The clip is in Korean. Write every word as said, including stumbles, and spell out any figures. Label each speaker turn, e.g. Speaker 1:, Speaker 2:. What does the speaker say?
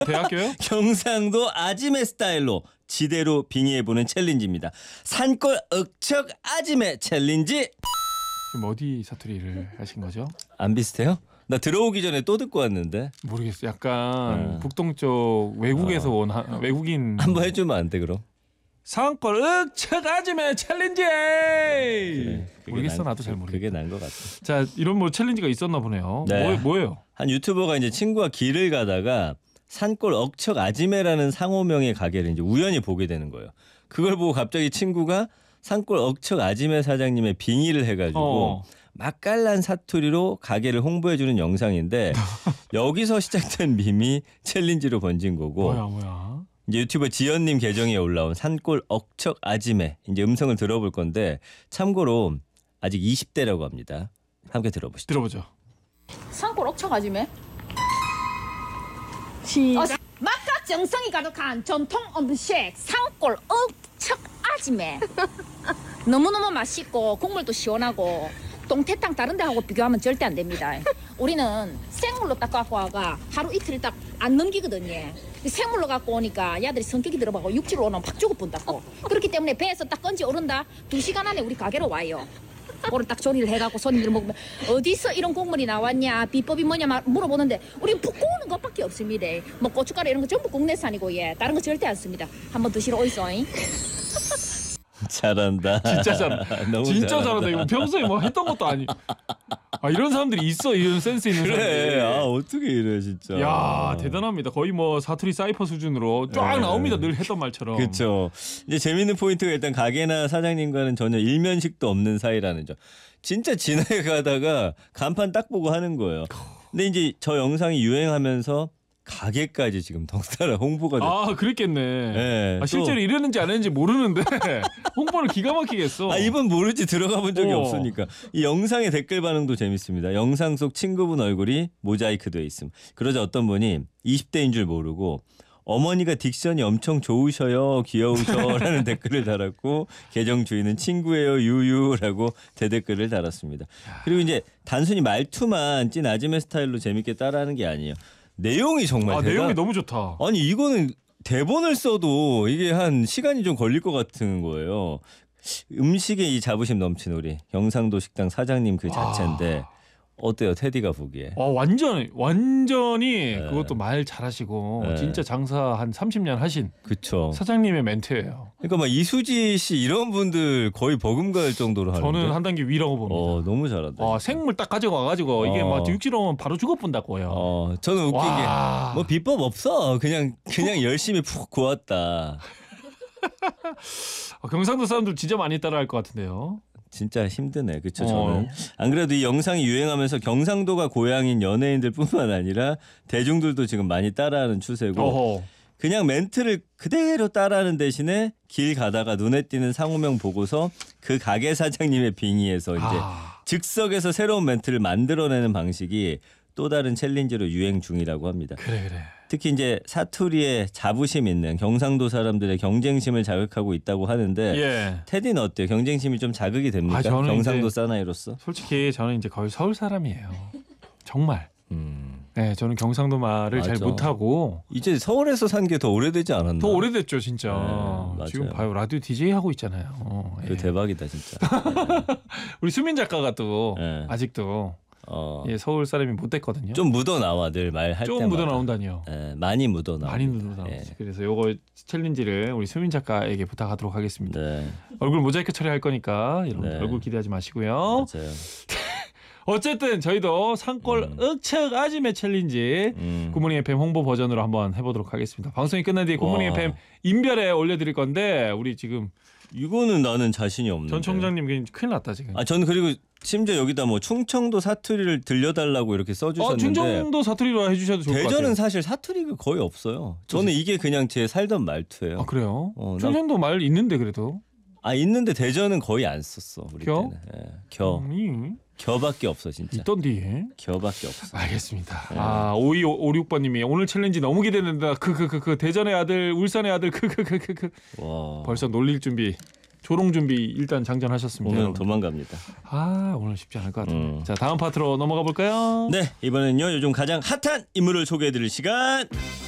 Speaker 1: 대학교요?
Speaker 2: 경상도 아지매 스타일로 지대로 빙의해보는 챌린지입니다. 산골 억척 아지매 챌린지.
Speaker 1: 지금 어디 사투리를 하신 거죠?
Speaker 2: 안 비슷해요? 나 들어오기 전에 또 듣고 왔는데.
Speaker 1: 모르겠어요. 약간
Speaker 2: 어.
Speaker 1: 북동쪽 외국에서
Speaker 2: 어.
Speaker 1: 온 하, 외국인.
Speaker 2: 한번 해주면 안 돼 그럼?
Speaker 1: 산골 억척 아지매 챌린지.
Speaker 2: 그래, 그게
Speaker 1: 모르겠어.
Speaker 2: 난-
Speaker 1: 나도 잘 모르겠어.
Speaker 2: 그게 난 것 같아.
Speaker 1: 자, 이런 뭐 챌린지가 있었나 보네요.
Speaker 2: 네.
Speaker 1: 뭐, 뭐예요?
Speaker 2: 한 유튜버가 이제 친구와 길을 가다가 산골 억척 아지매라는 상호명의 가게를 이제 우연히 보게 되는 거예요. 그걸 보고 갑자기 친구가 산골 억척 아지매 사장님의 빙의를 해가지고
Speaker 1: 어.
Speaker 2: 맛깔난 사투리로 가게를 홍보해주는 영상인데 여기서 시작된 밈이 챌린지로 번진 거고
Speaker 1: 뭐야 뭐야.
Speaker 2: 이제 유튜버 지연님 계정에 올라온 산골 억척 아지매 이제 음성을 들어볼 건데 참고로 아직 이십 대라고 합니다. 함께 들어보시죠.
Speaker 1: 들어보죠.
Speaker 3: 산골 옥천가지매. 시. 어, 맛과 정성이 가득한 전통 음식 산골 옥척 아지매. 너무너무 맛있고 국물도 시원하고 동태탕 다른 데하고 비교하면 절대 안 됩니다. 우리는 생물로 딱 갖고 와가 하루 이틀 딱 안 넘기거든요. 생물로 갖고 오니까 야들이 성격이 들어가고 육지로 오면 팍 죽어 본다고. 그렇기 때문에 배에서 딱 건지 오른다. 두 시간 안에 우리 가게로 와요. 그거를 딱 조리를 해갖고 손님들 먹으면 어디서 이런 국물이 나왔냐 비법이 뭐냐 막 물어보는데 우린 푹 구우는 것밖에 없습니다. 뭐 고춧가루 이런 거 전부 국내산이고 예 다른 거 절대 안 씁니다. 한번 드시러 오이소잉.
Speaker 2: 잘한다.
Speaker 1: 진짜 잘한다.
Speaker 2: 너무
Speaker 1: 진짜
Speaker 2: 잘한다.
Speaker 1: 잘한다. 이거 평소에 뭐 했던 것도 아니. 아 이런 사람들이 있어. 이런 센스 있는
Speaker 2: 그래.
Speaker 1: 사람들이.
Speaker 2: 아 어떻게 이래 진짜.
Speaker 1: 야 대단합니다. 거의 뭐 사투리 사이퍼 수준으로 쫙
Speaker 2: 네.
Speaker 1: 나옵니다. 늘 했던 말처럼.
Speaker 2: 그렇죠. 이제 재밌는 포인트가 일단 가게나 사장님과는 전혀 일면식도 없는 사이라는 점. 진짜 지나가다가 간판 딱 보고 하는 거예요. 근데 이제 저 영상이 유행하면서 가게까지 지금 덩달아 홍보가 됐.
Speaker 1: 아 그랬겠네.
Speaker 2: 네,
Speaker 1: 아,
Speaker 2: 또-
Speaker 1: 실제로 이랬는지 안 했는지 모르는데 홍보를 기가 막히게 했어.
Speaker 2: 아 이분 모르지 들어가 본 적이
Speaker 1: 어.
Speaker 2: 없으니까. 이 영상의 댓글 반응도 재밌습니다. 영상 속 친구분 얼굴이 모자이크 돼 있음. 그러자 어떤 분이 이십 대인 줄 모르고 어머니가 딕션이 엄청 좋으셔요 귀여우셔라는 댓글을 달았고 계정 주인은 친구예요 유유라고 대댓글을 달았습니다. 그리고 이제 단순히 말투만 찐 아지매 스타일로 재밌게 따라하는 게 아니에요. 내용이 정말
Speaker 1: 아
Speaker 2: 대단.
Speaker 1: 내용이 너무 좋다.
Speaker 2: 아니 이거는 대본을 써도 이게 한 시간이 좀 걸릴 것 같은 거예요. 음식에 이 자부심 넘친 우리 경상도 식당 사장님 그 자체인데 어때요 테디가 보기에?
Speaker 1: 와 완전 완전히 그것도 말 잘하시고
Speaker 2: 네.
Speaker 1: 진짜 장사 한 삼십 년 하신
Speaker 2: 그쵸.
Speaker 1: 사장님의 멘트예요.
Speaker 2: 그러니까 막 이수지 씨 이런 분들 거의 버금갈 정도로 하는데.
Speaker 1: 저는 한 단계 위라고 봅니다.
Speaker 2: 어 너무 잘한다.
Speaker 1: 아, 생물 딱 가져가가지고 이게
Speaker 2: 어.
Speaker 1: 막 육지로 오면 바로 죽어본다고요.
Speaker 2: 어 저는 웃긴
Speaker 1: 와.
Speaker 2: 게 뭐 비법 없어. 그냥 그냥 열심히 푹 구웠다.
Speaker 1: 아, 경상도 사람들 진짜 많이 따라할 것 같은데요.
Speaker 2: 진짜 힘드네. 그렇죠.
Speaker 1: 어.
Speaker 2: 저는 안 그래도 이 영상이 유행하면서 경상도가 고향인 연예인들뿐만 아니라 대중들도 지금 많이 따라하는 추세고
Speaker 1: 어허.
Speaker 2: 그냥 멘트를 그대로 따라하는 대신에 길 가다가 눈에 띄는 상호명 보고서 그 가게 사장님의 빙의에서 이제
Speaker 1: 아.
Speaker 2: 즉석에서 새로운 멘트를 만들어내는 방식이 또 다른 챌린지로 유행 중이라고 합니다.
Speaker 1: 그래 그래.
Speaker 2: 특히 이제 사투리에 자부심 있는 경상도 사람들의 경쟁심을 자극하고 있다고 하는데
Speaker 1: 예.
Speaker 2: 테디는 어때요? 경쟁심이 좀 자극이 됩니까?
Speaker 1: 아, 저는
Speaker 2: 경상도
Speaker 1: 이제-
Speaker 2: 사나이로서?
Speaker 1: 솔직히 저는 이제 거의 서울 사람이에요. 정말.
Speaker 2: 음.
Speaker 1: 네, 저는 경상도 말을 잘
Speaker 2: 맞아.
Speaker 1: 못하고
Speaker 2: 이제 서울에서 산 게 더 오래되지 않았나?
Speaker 1: 더 오래됐죠 진짜.
Speaker 2: 네, 맞아요.
Speaker 1: 지금 봐요 라디오 디제이 하고 있잖아요. 어,
Speaker 2: 그
Speaker 1: 예.
Speaker 2: 대박이다 진짜.
Speaker 1: 우리 수민 작가가 또
Speaker 2: 네.
Speaker 1: 아직도
Speaker 2: 어.
Speaker 1: 예, 서울 사람이 못 됐거든요.
Speaker 2: 좀 묻어 나와 늘 말할
Speaker 1: 좀
Speaker 2: 때마다.
Speaker 1: 묻어 나온다니요.
Speaker 2: 예, 많이 묻어 나와.
Speaker 1: 많이 묻어 나오지.
Speaker 2: 예.
Speaker 1: 그래서 요거 챌린지를 우리 수민 작가에게 부탁하도록 하겠습니다.
Speaker 2: 네,
Speaker 1: 얼굴 모자이크 처리할 거니까 여러분
Speaker 2: 네.
Speaker 1: 얼굴 기대하지 마시고요.
Speaker 2: 맞아요.
Speaker 1: 어쨌든 저희도 산골
Speaker 2: 음.
Speaker 1: 억척 아지매 챌린지
Speaker 2: 음.
Speaker 1: 굿모닝 에프엠 홍보 버전으로 한번 해보도록 하겠습니다. 방송이 끝난 뒤에 굿모닝
Speaker 2: 와.
Speaker 1: 에프엠 인별에 올려드릴 건데 우리 지금
Speaker 2: 이거는 나는 자신이 없는데.
Speaker 1: 전 총장님 그냥 큰일 났다 지금.
Speaker 2: 아, 저는 그리고 심지어 여기다 뭐 충청도 사투리를 들려달라고 이렇게
Speaker 1: 어,
Speaker 2: 써주셨는데.
Speaker 1: 충청도 사투리로 해주셔도 좋을 것 같아요.
Speaker 2: 대전은 사실 사투리가 거의 없어요. 저는 이게 그냥 제 살던 말투예요.
Speaker 1: 아 그래요?
Speaker 2: 어, 나-
Speaker 1: 충청도 말 있는데 그래도.
Speaker 2: 아 있는데 대전은 거의 안 썼어 우리
Speaker 1: 겨?
Speaker 2: 때는. 예, 겨,
Speaker 1: 음,
Speaker 2: 겨밖에 없어 진짜.
Speaker 1: 있던디.
Speaker 2: 겨밖에 없어.
Speaker 1: 알겠습니다.
Speaker 2: 네.
Speaker 1: 아 오이오육 번님이 오늘 챌린지 너무 기대된다. 그 그 그 그 대전의 아들, 울산의 아들 그 그 그 그 그
Speaker 2: 와.
Speaker 1: 벌써 놀릴 준비, 조롱 준비 일단 장전하셨습니다.
Speaker 2: 오늘
Speaker 1: 여러분.
Speaker 2: 도망갑니다.
Speaker 1: 아 오늘 쉽지 않을 것 같은데.
Speaker 2: 음.
Speaker 1: 자 다음 파트로 넘어가 볼까요?
Speaker 2: 네 이번에는요 요즘 가장 핫한 인물을 소개해드릴 시간.